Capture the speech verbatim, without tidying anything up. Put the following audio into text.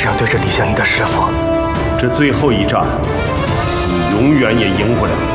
是要对着李相夷的师傅。 这最后一战，你永远也赢不了。